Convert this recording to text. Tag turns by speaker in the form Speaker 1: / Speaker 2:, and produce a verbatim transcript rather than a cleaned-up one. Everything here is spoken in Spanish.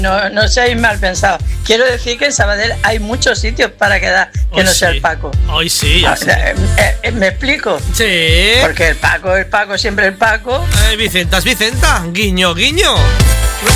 Speaker 1: No, no seáis mal pensados. Quiero decir que en Sabadell hay muchos sitios para quedar que
Speaker 2: Hoy
Speaker 1: no
Speaker 2: sí.
Speaker 1: sea el Paco.
Speaker 2: Hoy sí, ya
Speaker 1: Ah,
Speaker 2: sé.
Speaker 1: eh, eh, eh, ¿Me explico?
Speaker 2: Sí.
Speaker 1: Porque el Paco, el Paco, siempre el Paco.
Speaker 2: Eh, Vicenta es Vicenta. Guiño, guiño.